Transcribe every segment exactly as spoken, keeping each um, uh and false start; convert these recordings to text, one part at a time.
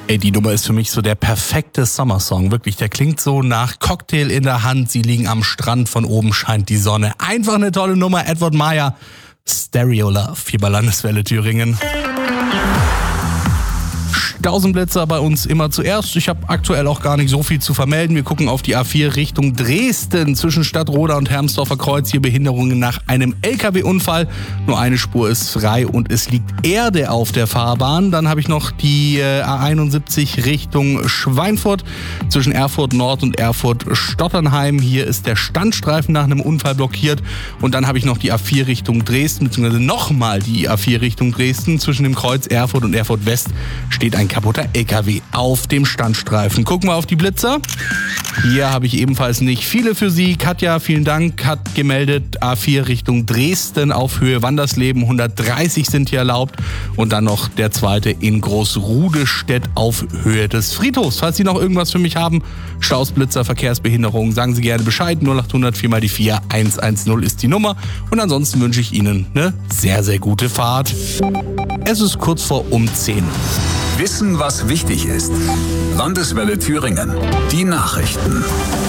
Ey, die Nummer ist für mich so der perfekte Summer-Song. Wirklich, der klingt so nach Cocktail in der Hand. Sie liegen am Strand, von oben scheint die Sonne. Einfach eine tolle Nummer. Edward Meyer, Stereo Love, hier bei Landeswelle Thüringen. Stausenblitzer bei uns immer zuerst. Ich habe aktuell auch gar nicht so viel zu vermelden. Wir gucken auf die A vier Richtung Dresden. Zwischen Stadtroda und Hermsdorfer Kreuz hier Behinderungen nach einem L K W-Unfall. Nur eine Spur ist frei und es liegt Erde auf der Fahrbahn. Dann habe ich noch die äh, A einundsiebzig Richtung Schweinfurt. Zwischen Erfurt Nord und Erfurt Stotternheim. Hier ist der Standstreifen nach einem Unfall blockiert. Und dann habe ich noch die A vier Richtung Dresden, beziehungsweise nochmal die A vier Richtung Dresden. Zwischen dem Kreuz Erfurt und Erfurt West steht ein kaputter L K W auf dem Standstreifen. Gucken wir auf die Blitzer. Hier habe ich ebenfalls nicht viele für Sie. Katja, vielen Dank, hat gemeldet, A vier Richtung Dresden auf Höhe Wandersleben. hundertdreißig sind hier erlaubt. Und dann noch der zweite in Großrudestedt auf Höhe des Friedhofs. Falls Sie noch irgendwas für mich haben, Staus, Blitzer, Verkehrsbehinderung, sagen Sie gerne Bescheid. null acht hundert vier mal die vier eins eins null ist die Nummer. Und ansonsten wünsche ich Ihnen eine sehr, sehr gute Fahrt. Es ist kurz vor um zehn. Wissen, was wichtig ist. Landeswelle Thüringen. Die Nachrichten.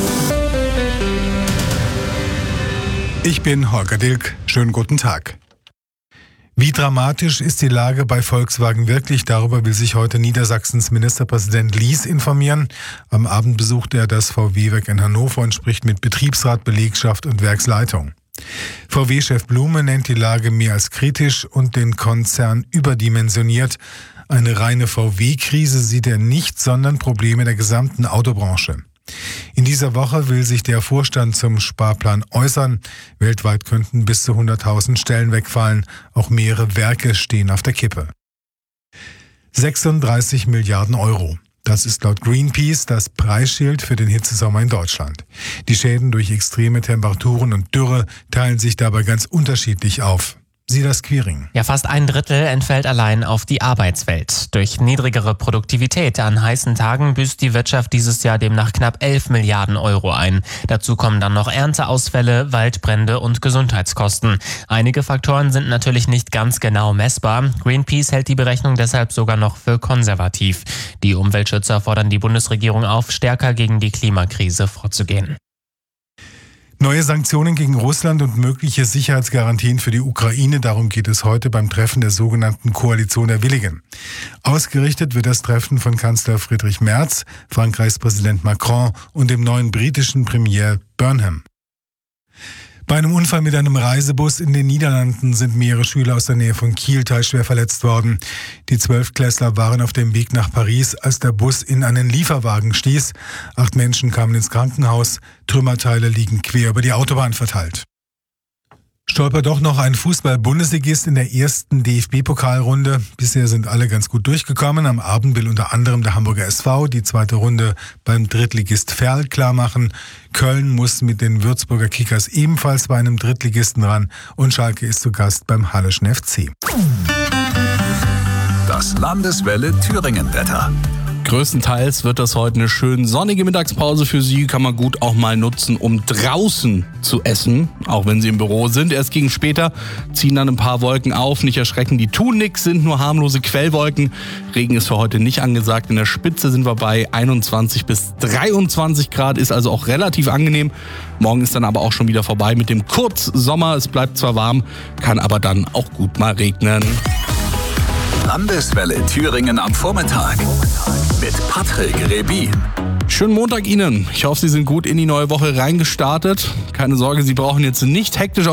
Ich bin Holger Dilk. Schönen guten Tag. Wie dramatisch ist die Lage bei Volkswagen wirklich? Darüber will sich heute Niedersachsens Ministerpräsident Lies informieren. Am Abend besucht er das V W-Werk in Hannover und spricht mit Betriebsrat, Belegschaft und Werksleitung. V W-Chef Blume nennt die Lage mehr als kritisch und den Konzern überdimensioniert. Eine reine V W-Krise sieht er nicht, sondern Probleme der gesamten Autobranche. In dieser Woche will sich der Vorstand zum Sparplan äußern. Weltweit könnten bis zu hunderttausend Stellen wegfallen. Auch mehrere Werke stehen auf der Kippe. sechsunddreißig Milliarden Euro. Das ist laut Greenpeace das Preisschild für den Hitzesommer in Deutschland. Die Schäden durch extreme Temperaturen und Dürre teilen sich dabei ganz unterschiedlich auf. Silas Quiring. Ja, fast ein Drittel entfällt allein auf die Arbeitswelt. Durch niedrigere Produktivität an heißen Tagen büßt die Wirtschaft dieses Jahr demnach knapp elf Milliarden Euro ein. Dazu kommen dann noch Ernteausfälle, Waldbrände und Gesundheitskosten. Einige Faktoren sind natürlich nicht ganz genau messbar. Greenpeace hält die Berechnung deshalb sogar noch für konservativ. Die Umweltschützer fordern die Bundesregierung auf, stärker gegen die Klimakrise vorzugehen. Neue Sanktionen gegen Russland und mögliche Sicherheitsgarantien für die Ukraine, darum geht es heute beim Treffen der sogenannten Koalition der Willigen. Ausgerichtet wird das Treffen von Kanzler Friedrich Merz, Frankreichs Präsident Macron und dem neuen britischen Premier Burnham. Bei einem Unfall mit einem Reisebus in den Niederlanden sind mehrere Schüler aus der Nähe von Kiel teilschwer verletzt worden. Die Zwölftklässler waren auf dem Weg nach Paris, als der Bus in einen Lieferwagen stieß. Acht Menschen kamen ins Krankenhaus. Trümmerteile liegen quer über die Autobahn verteilt. Stolpert doch noch ein Fußball-Bundesligist in der ersten D F B-Pokalrunde. Bisher sind alle ganz gut durchgekommen. Am Abend will unter anderem der Hamburger S V die zweite Runde beim Drittligist Verl klarmachen. Köln muss mit den Würzburger Kickers ebenfalls bei einem Drittligisten ran und Schalke ist zu Gast beim Halleschen F C. Das Landeswelle Thüringen-Wetter. Größtenteils wird das heute eine schön sonnige Mittagspause für Sie. Kann man gut auch mal nutzen, um draußen zu essen, auch wenn Sie im Büro sind. Erst gegen später ziehen dann ein paar Wolken auf. Nicht erschrecken, die tun nix, sind nur harmlose Quellwolken. Regen ist für heute nicht angesagt. In der Spitze sind wir bei einundzwanzig bis dreiundzwanzig Grad, ist also auch relativ angenehm. Morgen ist dann aber auch schon wieder vorbei mit dem Kurzsommer. Es bleibt zwar warm, kann aber dann auch gut mal regnen. Landeswelle Thüringen am Vormittag mit Patrick Rebin. Schönen Montag Ihnen. Ich hoffe, Sie sind gut in die neue Woche reingestartet. Keine Sorge, Sie brauchen jetzt nicht hektisch